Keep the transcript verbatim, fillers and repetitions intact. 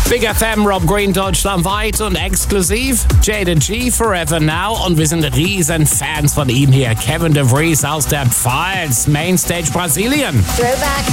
Big F M, Rob Green, deutschlandweit und exklusiv Jada G, Forever Now. Und wir sind riesen Fans von ihm hier. Kevin DeVries aus der Pfalz, Mainstage Brasilien. Throwback